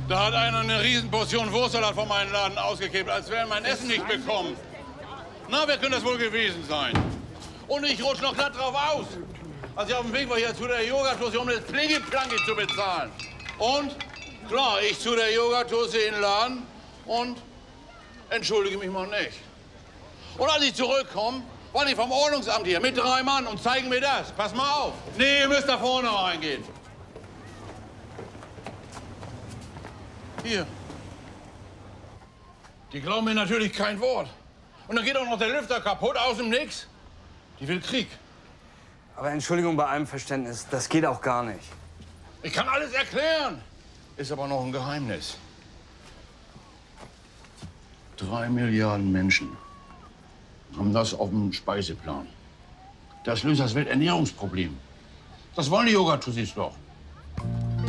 Da hat einer eine Riesenportion Wurstsalat von meinem Laden ausgekippt, als wäre mein Essen nicht bekommen. Na, wer könnte das wohl gewesen sein? Und ich rutsch noch glatt drauf aus, als ich auf dem Weg war hier zu der Yogatussi, um das Plingi-Planki zu bezahlen. Und, klar, ich zu der Yogatussi in den Laden und entschuldige mich mal nicht. Und als ich zurückkomme, waren die vom Ordnungsamt hier mit 3 Mann und zeigen mir das. Pass mal auf. Nee, ihr müsst da vorne reingehen. Hier. Die glauben mir natürlich kein Wort. Und dann geht auch noch der Lüfter kaputt aus dem Nix. Die will Krieg. Aber Entschuldigung bei allem Verständnis, das geht auch gar nicht. Ich kann alles erklären. Ist aber noch ein Geheimnis. 3 Milliarden Menschen haben das auf dem Speiseplan. Das löst das Welternährungsproblem. Das wollen die Yogatussis doch.